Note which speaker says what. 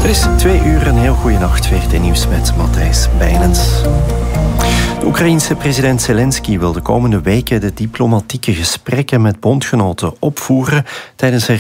Speaker 1: Het is 2 uur, een heel goede nacht. VRT Nieuws met Matthijs Bijnens. De Oekraïense president Zelensky wil de komende weken de diplomatieke gesprekken met bondgenoten opvoeren tijdens een